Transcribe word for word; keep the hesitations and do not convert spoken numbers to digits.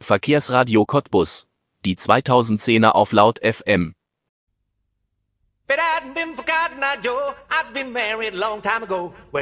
Verkehrsradio Cottbus. Die zweitausendzehner auf Laut F M. But I hadn't been forgotten now, Joe. I've been married a long time ago. Well,